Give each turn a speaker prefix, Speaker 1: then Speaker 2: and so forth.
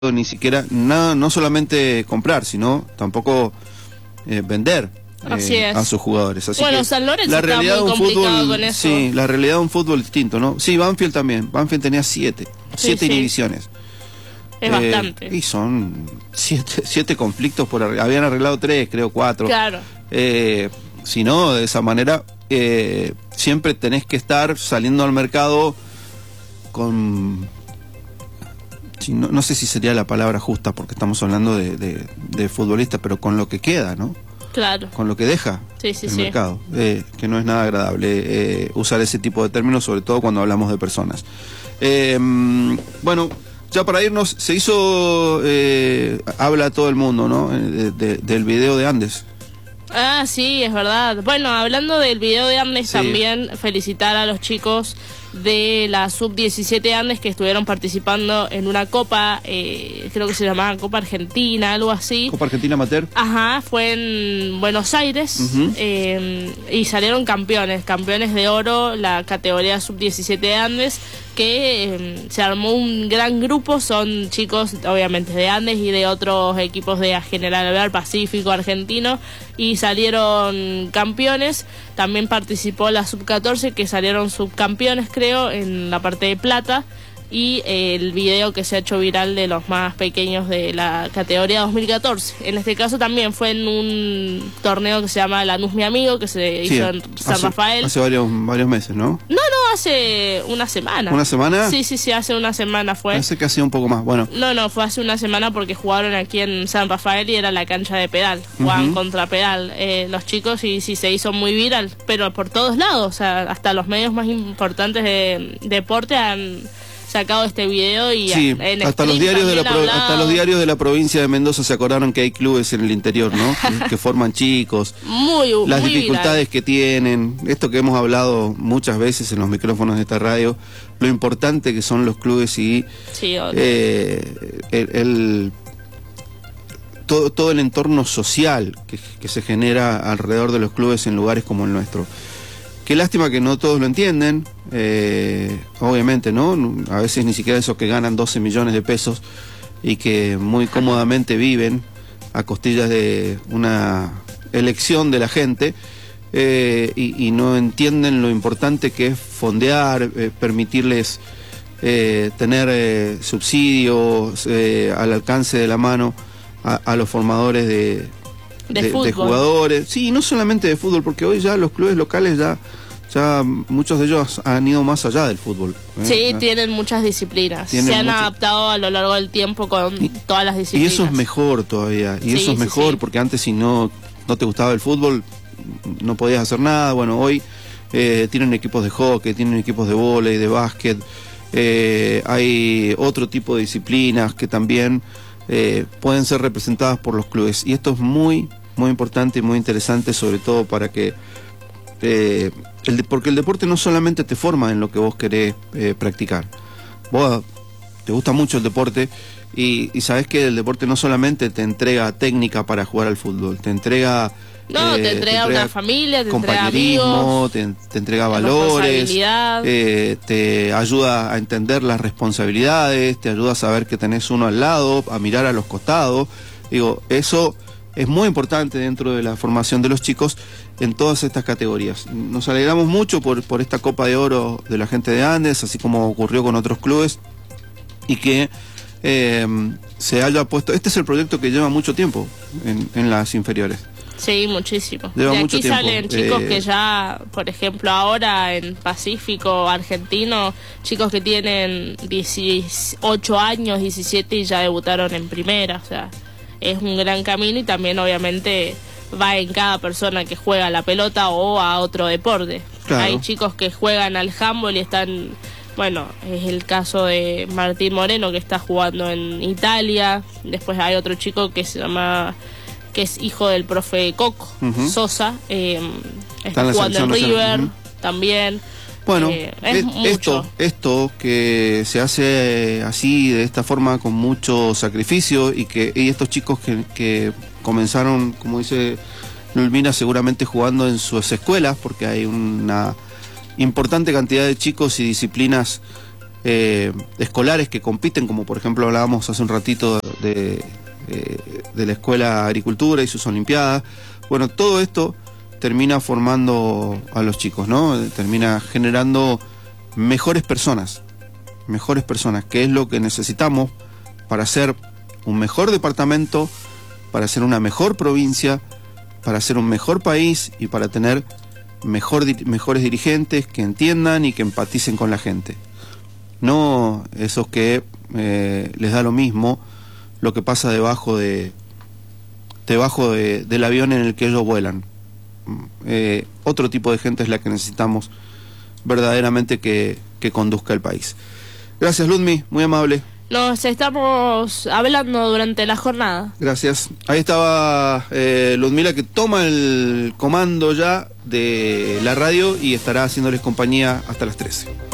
Speaker 1: ni siquiera, no solamente comprar, sino tampoco vender a sus jugadores. Así
Speaker 2: bueno,
Speaker 1: que
Speaker 2: San Lorenzo
Speaker 1: la realidad
Speaker 2: está muy complicado con eso.
Speaker 1: Sí, la realidad de un fútbol distinto, ¿no? Sí, Banfield también. Banfield tenía siete inhibiciones.
Speaker 2: Es bastante.
Speaker 1: Y son siete conflictos habían arreglado 3, creo 4.
Speaker 2: Claro.
Speaker 1: Si no, de esa manera, siempre tenés que estar saliendo al mercado con... No sé si sería la palabra justa, porque estamos hablando de futbolistas, pero con lo que queda, ¿no?
Speaker 2: Claro.
Speaker 1: Con lo que deja el mercado, que no es nada agradable usar ese tipo de términos, sobre todo cuando hablamos de personas. Bueno, ya para irnos, se hizo, habla todo el mundo, ¿no? Del video de Andes.
Speaker 2: Ah, sí, es verdad. Bueno, hablando del video de Andes, también felicitar a los chicos de la Sub-17 Andes que estuvieron participando en una copa, creo que se llamaba Copa Argentina, algo así.
Speaker 1: Copa Argentina Amateur.
Speaker 2: Ajá, fue en Buenos Aires, y salieron campeones de oro, la categoría Sub-17 Andes, que se armó un gran grupo, son chicos obviamente de Andes y de otros equipos de General Alvear, Pacífico, Argentino, y salieron campeones. También participó la Sub-14, que salieron subcampeones, creo, en la parte de plata, y el video que se ha hecho viral de los más pequeños de la categoría 2014. En este caso también fue en un torneo que se llama Lanús Mi Amigo, que se hizo en San Rafael.
Speaker 1: Hace varios meses, ¿no?
Speaker 2: No, hace una semana.
Speaker 1: ¿Una semana?
Speaker 2: Sí, hace una semana fue.
Speaker 1: Pensé que hacía un poco más, bueno.
Speaker 2: No, fue hace una semana porque jugaron aquí en San Rafael y era la cancha de pedal. Jugaban contra pedal los chicos y sí se hizo muy viral, pero por todos lados, o sea, hasta los medios más importantes de deporte han sacado este video y
Speaker 1: hasta los diarios de la provincia de Mendoza se acordaron que hay clubes en el interior, ¿no? que forman chicos, las dificultades que tienen, esto que hemos hablado muchas veces en los micrófonos de esta radio, lo importante que son los clubes y todo el entorno social que se genera alrededor de los clubes en lugares como el nuestro. Qué lástima que no todos lo entienden, obviamente, ¿no? A veces ni siquiera esos que ganan 12 millones de pesos y que muy cómodamente viven a costillas de una elección de la gente, y no entienden lo importante que es fondear, permitirles tener subsidios al alcance de la mano a los formadores de jugadores. Sí, no solamente de fútbol, porque hoy ya los clubes locales ya muchos de ellos han ido más allá del fútbol.
Speaker 2: Sí, tienen muchas disciplinas. Se han adaptado a lo largo del tiempo con todas las disciplinas.
Speaker 1: Y eso es mejor todavía. Y eso es mejor porque antes si no te gustaba el fútbol no podías hacer nada. Bueno, hoy tienen equipos de hockey, tienen equipos de vóley, de básquet. Hay otro tipo de disciplinas que también pueden ser representadas por los clubes. Y esto es muy importante y muy interesante, sobre todo para que porque el deporte no solamente te forma en lo que vos querés practicar. Vos te gusta mucho el deporte y sabés que el deporte no solamente te entrega técnica para jugar al fútbol, te entrega
Speaker 2: te entrega una familia, te entrega amigos,
Speaker 1: te entrega valores, te ayuda a entender las responsabilidades, te ayuda a saber que tenés uno al lado, a mirar a los costados. Digo, eso es muy importante dentro de la formación de los chicos en todas estas categorías. Nos alegramos mucho por esta Copa de Oro de la gente de Andes, así como ocurrió con otros clubes, y que se haya puesto... Este es el proyecto que lleva mucho tiempo en las inferiores.
Speaker 2: Sí, muchísimo.
Speaker 1: Lleva
Speaker 2: de
Speaker 1: mucho
Speaker 2: aquí
Speaker 1: tiempo.
Speaker 2: Salen chicos que ya, por ejemplo, ahora en Pacífico Argentino, chicos que tienen 18 años, 17 y ya debutaron en primera, o sea, es un gran camino y también obviamente va en cada persona que juega a la pelota o a otro deporte. Claro. Hay chicos que juegan al handball y están, bueno, es el caso de Martín Moreno que está jugando en Italia. Después hay otro chico que se llama, que es hijo del profe Coco, Sosa, está jugando en River también.
Speaker 1: Bueno, esto que se hace así, de esta forma, con mucho sacrificio, y estos chicos que comenzaron, como dice Lulmina, seguramente jugando en sus escuelas, porque hay una importante cantidad de chicos y disciplinas escolares que compiten, como por ejemplo hablábamos hace un ratito de la Escuela de Agricultura y sus Olimpiadas. Bueno, todo esto termina formando a los chicos, ¿no? Termina generando mejores personas, que es lo que necesitamos para ser un mejor departamento, para ser una mejor provincia, para ser un mejor país y para tener mejores dirigentes que entiendan y que empaticen con la gente. No esos que les da lo mismo lo que pasa debajo del avión en el que ellos vuelan. Otro tipo de gente es la que necesitamos verdaderamente que conduzca el país. Gracias, Ludmi, muy amable.
Speaker 2: Nos estamos hablando durante la jornada.
Speaker 1: Gracias. Ahí estaba Ludmila, que toma el comando ya de la radio y estará haciéndoles compañía hasta las 13.